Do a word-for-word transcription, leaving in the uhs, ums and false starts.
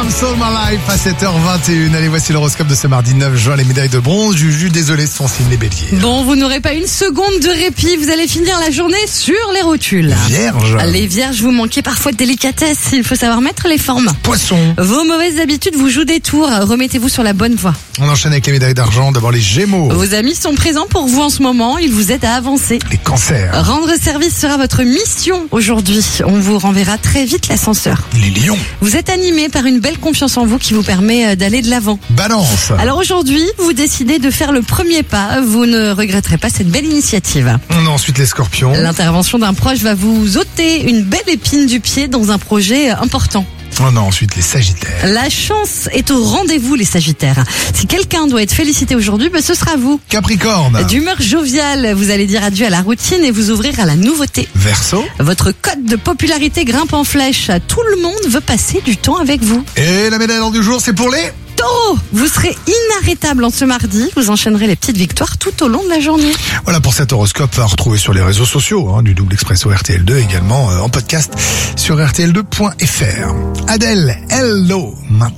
Soul My Life à sept heures vingt et une. Allez, voici l'horoscope de ce mardi neuf juin. Les médailles de bronze. Juju, désolé, ce sont signes les béliers. Bon, vous n'aurez pas une seconde de répit. Vous allez finir la journée sur les rotules. Vierge. Les vierges, vous manquez parfois de délicatesse. Il faut savoir mettre les formes. Poisson. Vos mauvaises habitudes vous jouent des tours. Remettez-vous sur la bonne voie. On enchaîne avec les médailles d'argent. D'abord les gémeaux. Vos amis sont présents pour vous en ce moment. Ils vous aident à avancer. Les cancers. Rendre service sera votre mission aujourd'hui. On vous renverra très vite l'ascenseur. Les lions. Vous êtes animé par une belle confiance en vous qui vous permet d'aller de l'avant. Balance. Alors aujourd'hui, vous décidez de faire le premier pas. Vous ne regretterez pas cette belle initiative. On a ensuite les scorpions. L'intervention d'un proche va vous ôter une belle épine du pied dans un projet important. On a ensuite les sagittaires. La chance est au rendez-vous, les sagittaires. Si quelqu'un doit être félicité aujourd'hui, ben ce sera vous. Capricorne. D'humeur joviale, vous allez dire adieu à la routine et vous ouvrir à la nouveauté. Verseau. Votre cote de popularité grimpe en flèche. Tout le monde veut passer du temps avec vous. Et la médaille d'or du jour, c'est pour les... Taureau, vous serez inarrêtable en ce mardi. Vous enchaînerez les petites victoires tout au long de la journée. Voilà pour cet horoscope à retrouver sur les réseaux sociaux, hein, du Double Expresso R T L deux, également euh, en podcast sur R T L deux point F R. Adèle, hello maintenant.